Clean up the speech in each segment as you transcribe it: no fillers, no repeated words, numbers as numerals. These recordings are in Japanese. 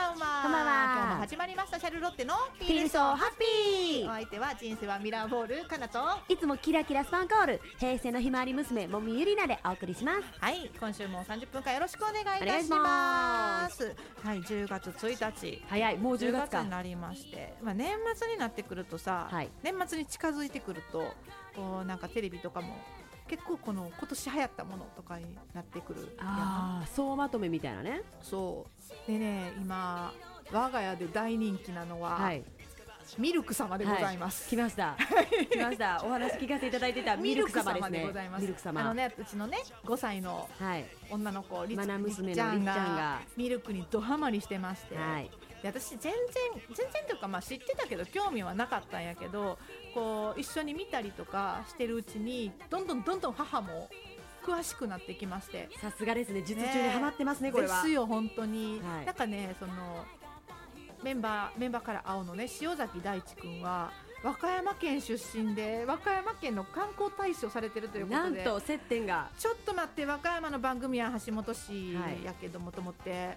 ばんは。 こんばんは。 今日も始まりましたシャルロッテのフィールソーハッピー。 お相手は人生はミラーボールかなと、 いつもキラキラスパンコール平成のひまわり娘もみゆりなでお送りします。 はい、今週も30分間よろしくお願いいたします。はい、10月1日早い、もう10月かになりまして、年末になってくるとさ、 はい、 年末に近づいてくるとこうなんかテレビとかも結構この今年流行ったものとかになってくる。 総まとめみたいなね。 そうでね、今我が家で大人気なのは、 はい、 ミルク様でございます。 来ました来ました。お話聞かせていただいてたミルク様ですね。ミルク様、 うちのね5歳の女の子、 マナ娘のりっちゃんがミルクにドハマりしてまして、 はい、 で私全然というか、知ってたけど興味はなかったんやけど、こう一緒に見たりとかしてるうちにどんどん母も詳しくなってきまして、 さすがですね、術中にハマってますね。これはですよ本当に、 はい、 なんかね、そのメンバーから会うのね、塩崎大地君は和歌山県出身で和歌山県の観光大使をされてるということで、 なんと接点が、 ちょっと待って、和歌山の番組は橋本市やけどもと思って、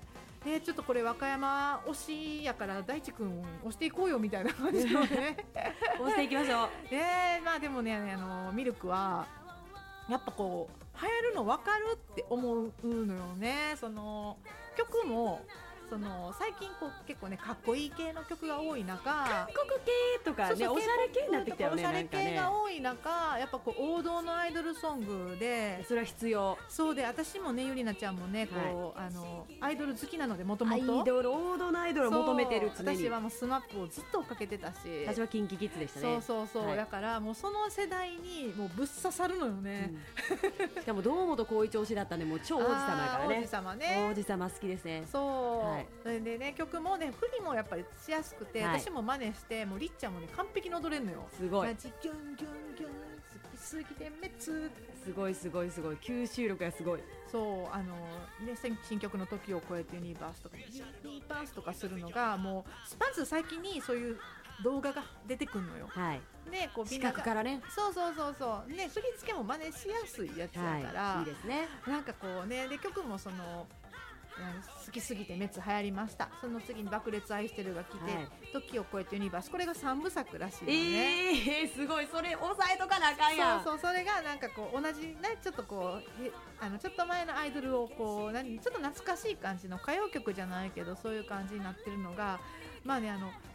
ちょっとこれ和歌山推しやから大地君推していこうよみたいな感じのね推していきましょうでもね、ミルクはやっぱこう流行るの分かるって思うのよね。その曲も最近こう結構ねかっこいい系の曲が多い中、 韓国系とかね、おしゃれ系になってきたよね。 おしゃれ系が多い中、やっぱこう王道のアイドルソングで、 それは必要。 そうで、私もね、ゆりなちゃんもね、こう、アイドル好きなので、もともと王道のアイドルを求めてる。常に私はもうスマップをずっと追っかけてたし、 私はキンキキッズでしたね。 そう、はい、だからもうその世代にもうぶっ刺さるのよね、 しかも堂本光一推しだったね。もう超王子様だからね。王子様好きですね。 そう、 はい、 それでね、曲もね、振りもやっぱりしやすくて、私も真似して、もうりっちゃんもね完璧に踊れるのよ。 すごい。 ギュンギュンギュン好きすぎて滅。 すごい吸収力がすごい。 そうね、新曲の時を超えてユニバースとかするのが、もうまず最近にそういう動画が出てくるのよ。 はい、 でこう視覚からね。 そうね、振り付けも真似しやすいやつだから、 はい、いいですね。 なんかこうね、で曲も好きすぎて滅流行りました。その次に爆裂愛してるが来て、はい、時を超えてユニバース、これが3部作らしいのね。 すごい、それ押さえとかなあかんやん。 そう、それがなんかこう同じね、ちょっとこうちょっと前のアイドルをこうちょっと懐かしい感じの歌謡曲じゃないけど、そういう感じになってるのが、パーム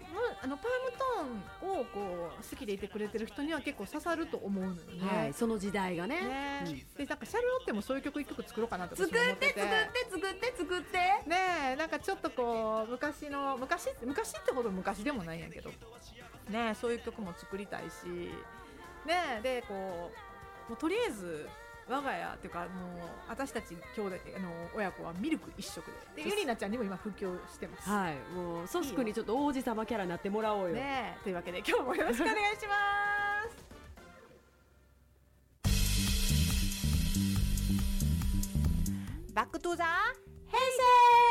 トーンをこう好きでいてくれてる人には結構刺さると思うのよね。 はい、その時代がね。 でなんかシャルロッテもそういう曲1曲作ろうかなと作ってね、なんかちょっとこう昔ってほど昔でもないんやけどね、そういう曲も作りたいしね。でこうもうとりあえず我が家っていうか、もう私たち兄弟親子はミルク一色で、ゆりなちゃんにも今布教してます。 はい、もうソスクにちょっと王子様キャラになってもらおうよね。というわけで今日もよろしくお願いしますバックトゥザ平成。